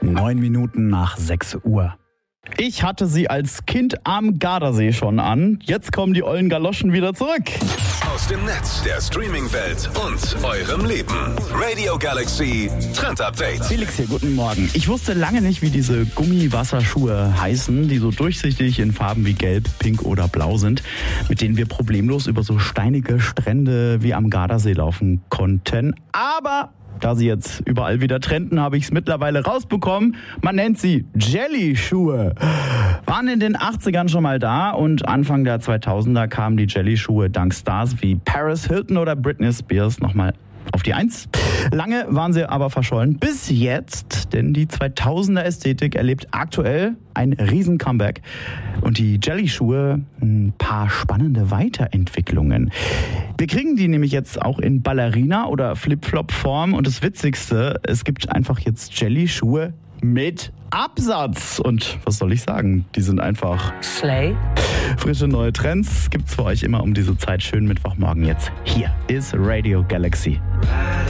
9 Minuten nach 6 Uhr. Ich hatte sie als Kind am Gardasee schon an. Jetzt kommen die ollen Galoschen wieder zurück. Aus dem Netz, der Streaming-Welt und eurem Leben. Radio Galaxy Trend Update. Felix hier, guten Morgen. Ich wusste lange nicht, wie diese Gummiwasserschuhe heißen, die so durchsichtig in Farben wie Gelb, Pink oder Blau sind, mit denen wir problemlos über so steinige Strände wie am Gardasee laufen konnten. Aber da sie jetzt überall wieder trenden, habe ich es mittlerweile rausbekommen. Man nennt sie Jelly-Schuhe. Waren in den 80ern schon mal da und Anfang der 2000er kamen die Jelly-Schuhe dank Stars wie Paris Hilton oder Britney Spears nochmal auf die 1. Lange waren sie aber verschollen. Bis jetzt, denn die 2000er Ästhetik erlebt aktuell ein Riesen-Comeback. Und die Jelly-Schuhe ein paar spannende Weiterentwicklungen. Wir kriegen die nämlich jetzt auch in Ballerina- oder Flip-Flop-Form. Und das Witzigste, es gibt einfach jetzt Jelly-Schuhe mit Absatz. Und was soll ich sagen? Die sind einfach Slay. Frische neue Trends gibt's für euch immer um diese Zeit. Schönen Mittwochmorgen jetzt. Hier ist Radio Galaxy.